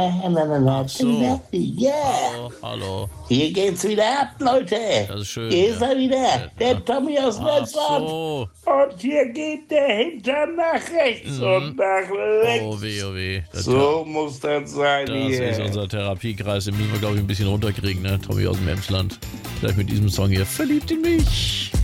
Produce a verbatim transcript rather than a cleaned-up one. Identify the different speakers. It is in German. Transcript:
Speaker 1: na, na, na, na,
Speaker 2: Ach so.
Speaker 1: ja.
Speaker 2: Hallo, hallo.
Speaker 1: Hier geht's wieder ab, Leute.
Speaker 2: Das ist schön.
Speaker 1: Hier ist
Speaker 2: ja.
Speaker 1: er wieder,
Speaker 2: Ja.
Speaker 1: der Tommy aus
Speaker 2: Ach
Speaker 1: Deutschland.
Speaker 2: so.
Speaker 1: Und hier geht der Hintern nach rechts
Speaker 2: Mhm.
Speaker 1: und nach links.
Speaker 2: Oh weh, oh weh. Das,
Speaker 1: So muss das sein
Speaker 2: das
Speaker 1: hier.
Speaker 2: ist unser Therapiekreis. Den müssen wir, glaube ich, ein bisschen runterkriegen, ne? Tommy aus dem Emsland. Vielleicht mit diesem Song hier. Verliebt in mich.